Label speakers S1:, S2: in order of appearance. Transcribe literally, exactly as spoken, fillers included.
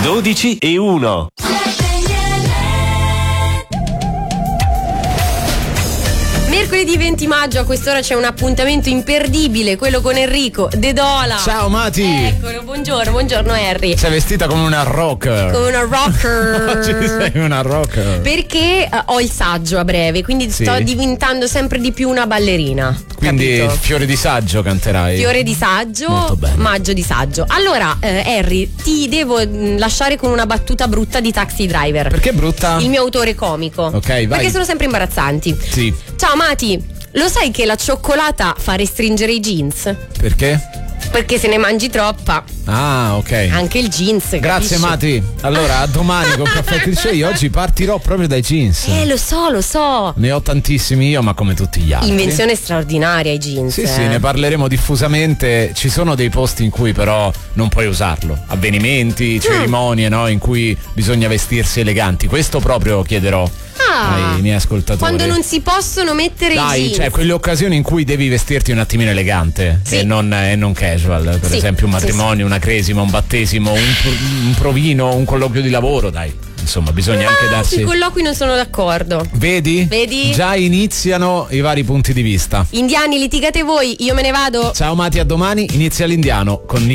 S1: dodici e uno.
S2: Mercoledì venti maggio a quest'ora c'è un appuntamento imperdibile, quello con Enrico De Dola.
S3: Ciao Mati.
S2: Eccolo, buongiorno, buongiorno Harry.
S3: Sei vestita come una rocker.
S2: Come una rocker.
S3: Oggi sei una rocker.
S2: Perché uh, ho il saggio a breve, quindi
S3: Sì.
S2: sto diventando sempre di più una ballerina.
S3: Quindi
S2: capito?
S3: Fiore di saggio canterai.
S2: Fiore di saggio,
S3: Molto bene.
S2: maggio di saggio. Allora, eh, Harry, ti devo mh, lasciare con una battuta brutta di Taxi Driver.
S3: Perché brutta?
S2: Il mio autore comico.
S3: Ok, vai.
S2: Perché sono sempre imbarazzanti.
S3: Sì.
S2: Ciao Mati, lo sai che la cioccolata fa restringere i jeans?
S3: Perché?
S2: Perché se ne mangi troppa,
S3: Ah, ok.
S2: anche il jeans.
S3: Grazie
S2: capisci?
S3: Mati. Allora, a domani con Caffè Criscei. Io oggi partirò proprio dai jeans.
S2: Eh, lo so, lo so.
S3: Ne ho tantissimi io, ma come tutti gli altri.
S2: Invenzione straordinaria i jeans.
S3: Sì,
S2: eh.
S3: sì, ne parleremo diffusamente. Ci sono dei posti in cui però non puoi usarlo. Avvenimenti, cerimonie, no? In cui bisogna vestirsi eleganti. Questo proprio chiederò
S2: Ah,
S3: ai miei ascoltatori.
S2: quando non si possono mettere i
S3: Dai,
S2: jeans.
S3: cioè quelle occasioni in cui devi vestirti un attimino elegante,
S2: Sì.
S3: e, non, e non casual. Per
S2: Sì,
S3: esempio un
S2: sì,
S3: matrimonio, una cresima, un battesimo, un, pro- un provino, un colloquio di lavoro, dai. Insomma, bisogna anche
S2: Ah,
S3: darsi.
S2: sui colloqui non sono d'accordo.
S3: Vedi?
S2: Vedi?
S3: Già iniziano i vari punti di vista.
S2: Indiani, litigate voi, io me ne vado.
S3: Ciao Mati, a domani. Inizia l'Indiano con